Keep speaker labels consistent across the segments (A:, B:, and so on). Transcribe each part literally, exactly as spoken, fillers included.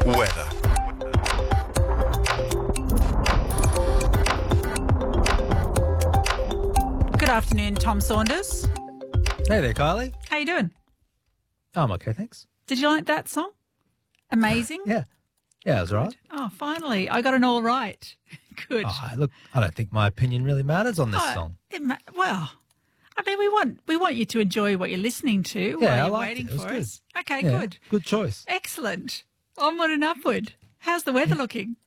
A: Weather.
B: Good afternoon, Tom Saunders.
C: Hey there, Kylie.
B: How you doing?
C: Oh, I'm okay, thanks.
B: Did you like that song? Amazing.
C: Yeah. Yeah, it was all right.
B: Oh, finally, I got an all right. Good.
C: Oh, look, I don't think my opinion really matters on this
B: Oh,
C: song.
B: it ma- well, I mean, we want we want you to enjoy what you're listening to
C: Yeah,
B: while
C: I
B: you're
C: liked
B: waiting
C: it. It was
B: for
C: good.
B: us. Okay,
C: Yeah,
B: good.
C: Good choice.
B: Excellent. Onward and upward. How's the weather looking?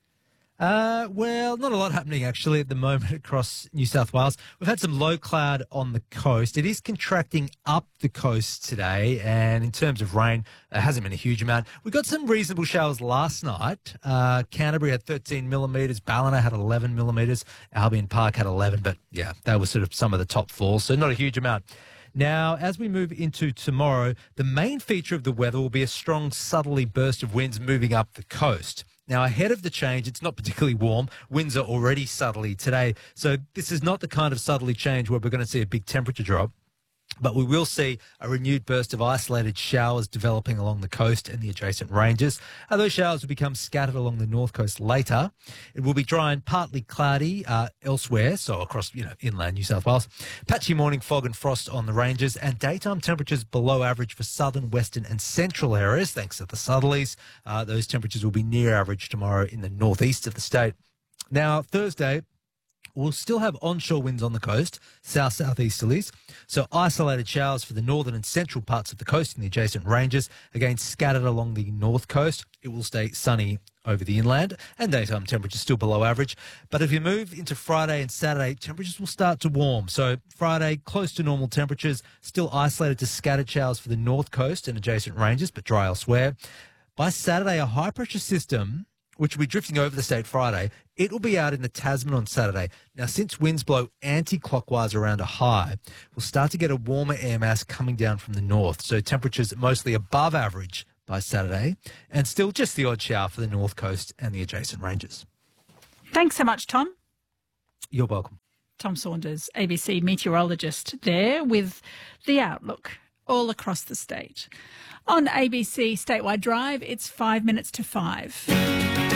C: Uh, well, not a lot happening actually at the moment across New South Wales. We've had some low cloud on the coast. It is contracting up the coast today, and in terms of rain, it hasn't been a huge amount. We got some reasonable showers last night. Uh, Canterbury had thirteen millimetres, Ballina had eleven millimetres, Albion Park had eleven, but yeah, that was sort of some of the top falls, so not a huge amount. Now, as we move into tomorrow, the main feature of the weather will be a strong southerly burst of winds moving up the coast. Now, ahead of the change, it's not particularly warm. Winds are already southerly today. So this is not the kind of southerly change where we're going to see a big temperature drop. But we will see a renewed burst of isolated showers developing along the coast and the adjacent ranges. Uh, those showers will become scattered along the north coast later. It will be dry and partly cloudy uh, elsewhere, so across, you know, inland New South Wales. Patchy morning fog and frost on the ranges, and daytime temperatures below average for southern, western and central areas, thanks to the southerlies. Uh, those temperatures will be near average tomorrow in the northeast of the state. Now, Thursday, we'll still have onshore winds on the coast, south-southeasterlies, so isolated showers for the northern and central parts of the coast and the adjacent ranges, again scattered along the north coast. It will stay sunny over the inland, and daytime temperatures still below average. But if you move into Friday and Saturday, temperatures will start to warm. So Friday, close to normal temperatures, still isolated to scattered showers for the north coast and adjacent ranges, but dry elsewhere. By Saturday, a high-pressure system, which will be drifting over the state Friday, it will be out in the Tasman on Saturday. Now, since winds blow anti-clockwise around a high, we'll start to get a warmer air mass coming down from the north. So temperatures mostly above average by Saturday, and still just the odd shower for the north coast and the adjacent ranges.
B: Thanks so much, Tom.
C: You're welcome.
B: Tom Saunders, A B C meteorologist there with the outlook all across the state. On A B C Statewide Drive, it's five minutes to five.